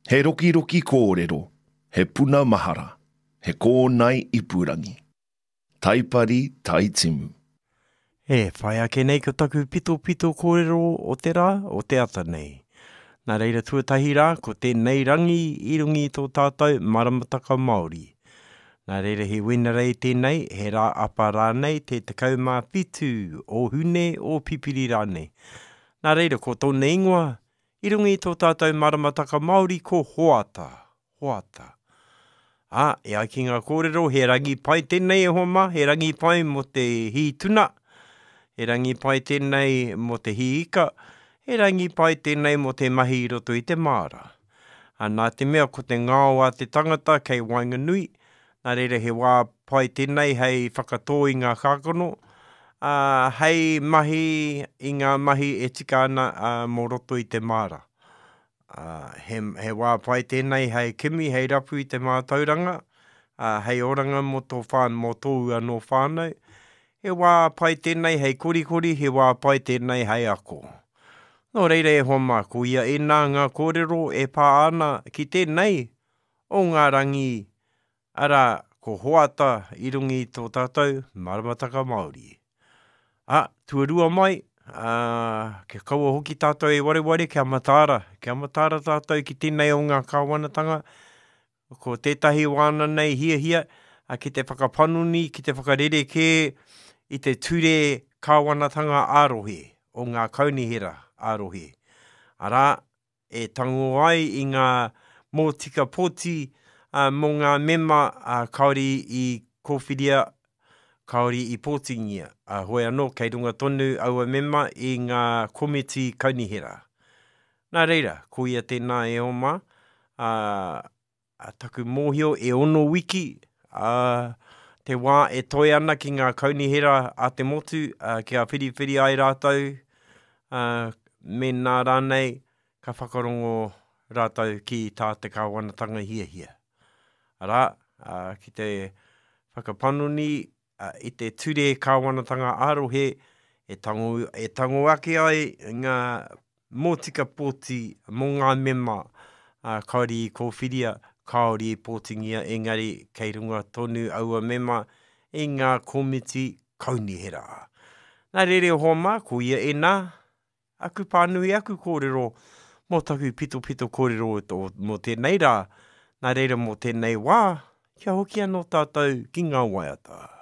He roki roki kōrero, he puna mahara, he kōnai ipurangi. Taipari taitimu. E, whai ake nei ko taku pito pito kōrero o te rā, o te ata nei. Nā reira tuatahi rā, ko tēnei rangi i rungi tō tātou maramataka Māori. Nā reira he wina rei tēnei, he rā apa rānei te tekau mā pitu o hune o pipiri rānei. Nā reira ko tōne ingoa, i rungi tō tātou maramataka Māori ko hoata, hoata. E ai ki ngā kōrero, he rangi pai tēnei e homa, he rangi pai mo te hi tuna, he rangi pai tēnei mo te hi ika, he rangi pai tēnei mo te mahi i roto i te māra. Nā te mea ko te ngāo a te tangata kei Wainganui, nā reira he wā pai tēnei hei whakatō i ngā kākono, hei mahi i ngā mahi e tika ana mō roto i te māra. He wā pai tēnei hei kimi, hei rapu i te mātauranga, hei oranga mo tō whānau, mo tō ua no whānau, he wā pai tēnei hei korikori, he wā pai tēnei hei ako. Nō reira e hoa mā, ko ia e nā ngā kōrero e pā ana ki tēnei o ngā rangi ara ko hoata i rungi tō tātou maramataka Māori. Tuarua mai, ke kaua hoki tātou e wareware, kia mataara tātou ki tēnei o ngā kāwanatanga, ko tētahi wāna nei hia, ki te whakapanuni, ki te whakarereke, i te ture kāwanatanga ārohe, o ngā kaunihera ārohe. Arā, e tango ai i ngā mōtika pōti mō ngā mema kaori i kōwhiria, kaori i pōtingia. Hoi anō, kei runga tonu aua mema i ngā komiti kaunihera. Nā reira, ko ia tēnā e oma, taku mōhio e ono wiki, te wā e toi ana ki ngā kaunihera a te motu, kia whiriwhiri ai rātou, me nā rānei, ka whakarongo rātou ki tā te kāwanatanga hia. Arā, ki te whakapanuni, i te ture kāwanatanga ārohe, e tango ake ai ngā mōtika pōti mō ngā mema kaori i kōwhiria, kaori i pōtingia, engari kei runga tonu aua mema i ngā komiti kaunihera. Nā rere hoa mā, ko ia e nā, aku pānui aku kōrero, mō taku pito kōrero mō tēnei rā, nā reira mō tēnei wā, kia hoki anō tātou ki ngā waiata.